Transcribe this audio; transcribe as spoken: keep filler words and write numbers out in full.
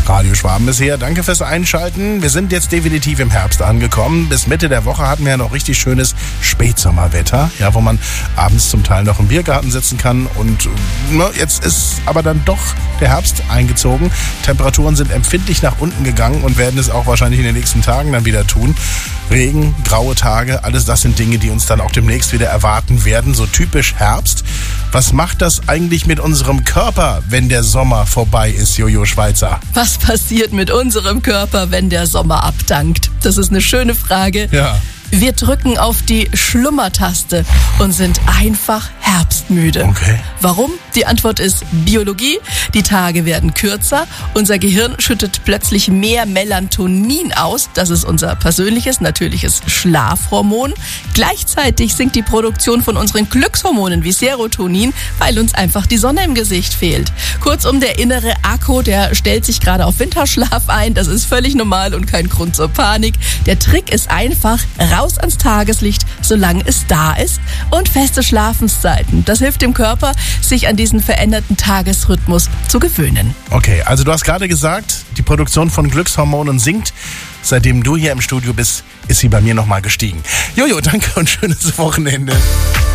Radio Schwaben ist hier. Danke fürs Einschalten. Wir sind jetzt definitiv im Herbst angekommen. Bis Mitte der Woche hatten wir ja noch richtig schönes Spätsommerwetter, ja, wo man abends zum Teil noch im Biergarten sitzen kann. Und na, jetzt ist aber dann doch der Herbst eingezogen. Temperaturen sind empfindlich nach unten gegangen und werden es auch wahrscheinlich in den nächsten Tagen dann wieder tun. Regen, graue Tage, alles das sind Dinge, die uns dann auch demnächst wieder erwarten werden. So typisch Herbst. Was macht das eigentlich mit unserem Körper, wenn der Sommer vorbei ist, Jojo Schweizer? Was passiert mit unserem Körper, wenn der Sommer abdankt? Das ist eine schöne Frage. Ja. Wir drücken auf die Schlummertaste und sind einfach herbstmüde. Okay. Warum? Die Antwort ist Biologie. Die Tage werden kürzer. Unser Gehirn schüttet plötzlich mehr Melatonin aus. Das ist unser persönliches, natürliches Schlafhormon. Gleichzeitig sinkt die Produktion von unseren Glückshormonen wie Serotonin, weil uns einfach die Sonne im Gesicht fehlt. Kurzum, der innere Akku, der stellt sich gerade auf Winterschlaf ein. Das ist völlig normal und kein Grund zur Panik. Der Trick ist einfach, raus ans Tageslicht, solange es da ist, und feste Schlafenszeiten. Das hilft dem Körper, sich an diesen veränderten Tagesrhythmus zu gewöhnen. Okay, also du hast gerade gesagt, die Produktion von Glückshormonen sinkt. Seitdem du hier im Studio bist, ist sie bei mir nochmal gestiegen. Jojo, danke und schönes Wochenende.